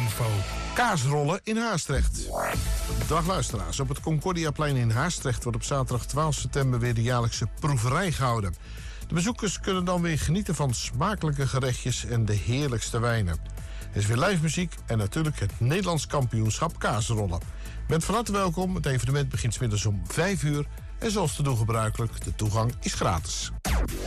topniveau. Kaasrollen in Haastrecht. Dag luisteraars, op het Concordiaplein in Haastrecht wordt op zaterdag 12 september weer de jaarlijkse proeverij gehouden. De bezoekers kunnen dan weer genieten van smakelijke gerechtjes en de heerlijkste wijnen. Er is weer live muziek en natuurlijk het Nederlands kampioenschap kaasrollen. Bent van harte welkom, het evenement begint 's middags om 5 uur en zoals te doen gebruikelijk, de toegang is gratis.